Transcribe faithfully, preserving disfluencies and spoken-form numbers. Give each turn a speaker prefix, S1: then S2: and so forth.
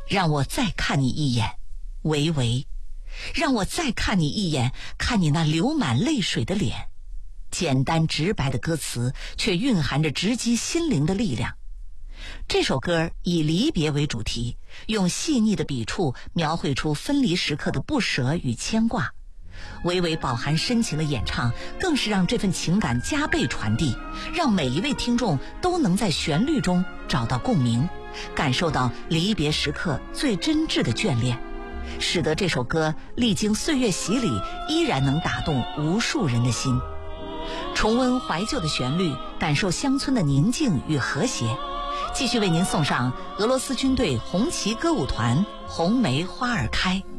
S1: 让我再看你一眼，维维，让我再看你一眼，看你那流满泪水的脸。简单直白的歌词，却蕴含着直击心灵的力量。这首歌以离别为主题，用细腻的笔触描绘出分离时刻的不舍与牵挂。维维饱含深情的演唱，更是让这份情感加倍传递，让每一位听众都能在旋律中找到共鸣，感受到离别时刻最真挚的眷恋，使得这首歌历经岁月洗礼，依然能打动无数人的心。重温怀旧的旋律，感受乡村的宁静与和谐。继续为您送上俄罗斯军队红旗歌舞团《红梅花儿开》。